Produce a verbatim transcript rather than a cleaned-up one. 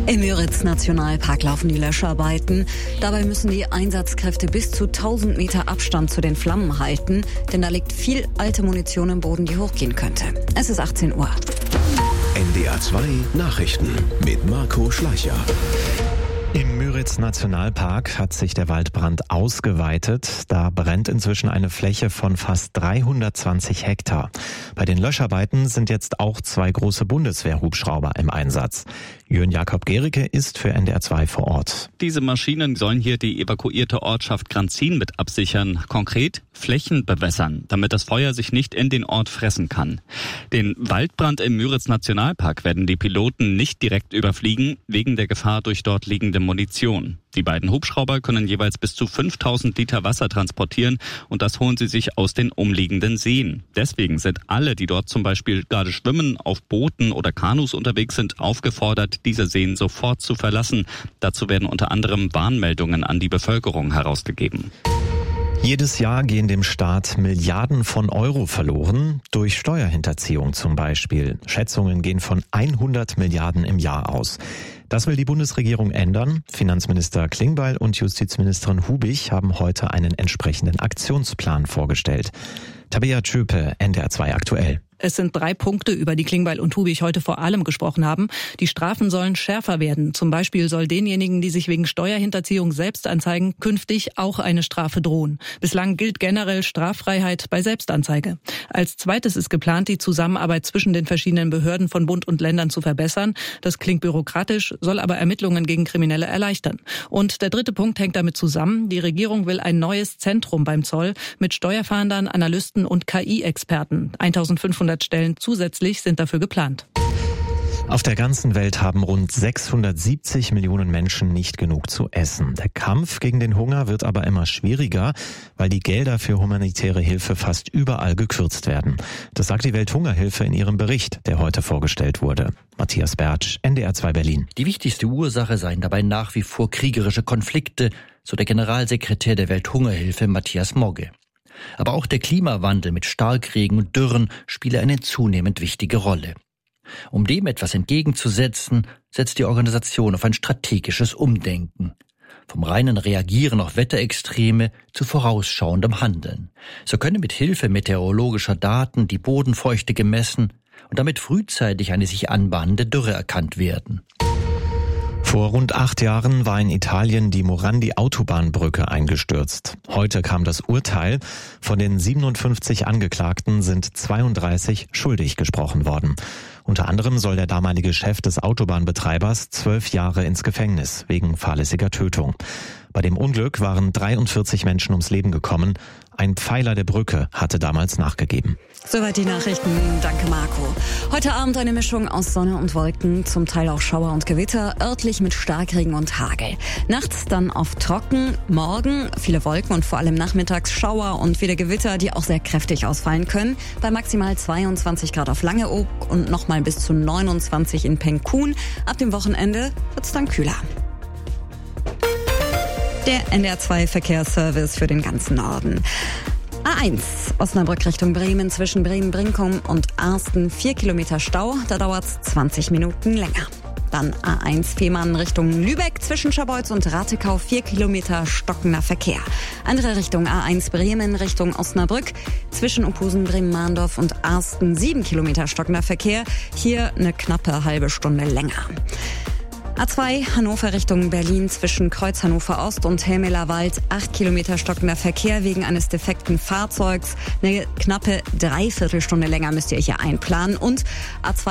Im Müritz-Nationalpark laufen die Löscharbeiten. Dabei müssen die Einsatzkräfte bis zu tausend Meter Abstand zu den Flammen halten, denn da liegt viel alte Munition im Boden, die hochgehen könnte. Es ist achtzehn Uhr. N D R zwei Nachrichten mit Marco Schleicher. Im Müritz-Nationalpark hat sich der Waldbrand ausgeweitet. Da brennt inzwischen eine Fläche von fast dreihundertzwanzig Hektar. Bei den Löscharbeiten sind jetzt auch zwei große Bundeswehrhubschrauber im Einsatz. Jürgen Jakob Gericke ist für N D R zwei vor Ort. Diese Maschinen sollen hier die evakuierte Ortschaft Granzin mit absichern. Konkret Flächen bewässern, damit das Feuer sich nicht in den Ort fressen kann. Den Waldbrand im Müritz-Nationalpark werden die Piloten nicht direkt überfliegen, wegen der Gefahr durch dort liegende Munition. Die beiden Hubschrauber können jeweils bis zu fünftausend Liter Wasser transportieren und das holen sie sich aus den umliegenden Seen. Deswegen sind alle, die dort zum Beispiel gerade schwimmen, auf Booten oder Kanus unterwegs sind, aufgefordert, diese Seen sofort zu verlassen. Dazu werden unter anderem Warnmeldungen an die Bevölkerung herausgegeben. Jedes Jahr gehen dem Staat Milliarden von Euro verloren, durch Steuerhinterziehung zum Beispiel. Schätzungen gehen von hundert Milliarden im Jahr aus. Das will die Bundesregierung ändern. Finanzminister Klingbeil und Justizministerin Hubig haben heute einen entsprechenden Aktionsplan vorgestellt. Tabea Tschöpe, N D R zwei aktuell. Es sind drei Punkte, über die Klingbeil und Hubig heute vor allem gesprochen haben. Die Strafen sollen schärfer werden. Zum Beispiel soll denjenigen, die sich wegen Steuerhinterziehung selbst anzeigen, künftig auch eine Strafe drohen. Bislang gilt generell Straffreiheit bei Selbstanzeige. Als zweites ist geplant, die Zusammenarbeit zwischen den verschiedenen Behörden von Bund und Ländern zu verbessern. Das klingt bürokratisch, soll aber Ermittlungen gegen Kriminelle erleichtern. Und der dritte Punkt hängt damit zusammen. Die Regierung will ein neues Zentrum beim Zoll mit Steuerfahndern, Analysten und K I-Experten. eintausendfünfhundert Stellen zusätzlich sind dafür geplant. Auf der ganzen Welt haben rund sechshundertsiebzig Millionen Menschen nicht genug zu essen. Der Kampf gegen den Hunger wird aber immer schwieriger, weil die Gelder für humanitäre Hilfe fast überall gekürzt werden. Das sagt die Welthungerhilfe in ihrem Bericht, der heute vorgestellt wurde. Matthias Bertsch, N D R zwei Berlin. Die wichtigste Ursache seien dabei nach wie vor kriegerische Konflikte, so der Generalsekretär der Welthungerhilfe Matthias Mogge. Aber auch der Klimawandel mit Starkregen und Dürren spiele eine zunehmend wichtige Rolle. Um dem etwas entgegenzusetzen, setzt die Organisation auf ein strategisches Umdenken. Vom reinen Reagieren auf Wetterextreme zu vorausschauendem Handeln. So könne mit Hilfe meteorologischer Daten die Bodenfeuchte gemessen und damit frühzeitig eine sich anbahnende Dürre erkannt werden. Vor rund acht Jahren war in Italien die Morandi-Autobahnbrücke eingestürzt. Heute kam das Urteil. Von den siebenundfünfzig Angeklagten sind zweiunddreißig schuldig gesprochen worden. Unter anderem soll der damalige Chef des Autobahnbetreibers zwölf Jahre ins Gefängnis wegen fahrlässiger Tötung. Bei dem Unglück waren dreiundvierzig Menschen ums Leben gekommen. Ein Pfeiler der Brücke hatte damals nachgegeben. Soweit die Nachrichten. Danke, Marco. Heute Abend eine Mischung aus Sonne und Wolken, zum Teil auch Schauer und Gewitter, örtlich mit Starkregen und Hagel. Nachts dann oft trocken, morgen viele Wolken und vor allem nachmittags Schauer und wieder Gewitter, die auch sehr kräftig ausfallen können. Bei maximal zweiundzwanzig Grad auf Langeoog und nochmal bis zu neunundzwanzig in Penkun. Ab dem Wochenende wird's dann kühler. Der N D R zwei Verkehrsservice für den ganzen Norden. A eins, Osnabrück Richtung Bremen, zwischen Bremen-Brinkum und Arsten, vier Kilometer Stau, da dauert's zwanzig Minuten länger. Dann A eins Fehmarn Richtung Lübeck, zwischen Scharbeutz und Ratekau, vier Kilometer stockender Verkehr. Andere Richtung A eins Bremen Richtung Osnabrück, zwischen Ophusen, Bremen-Mahndorf und Arsten, sieben Kilometer stockender Verkehr, hier eine knappe halbe Stunde länger. A zwei Hannover Richtung Berlin, zwischen Kreuz Hannover Ost und Helmelerwald, acht Kilometer stockender Verkehr wegen eines defekten Fahrzeugs. Eine knappe Dreiviertelstunde länger müsst ihr hier einplanen. Und A zwei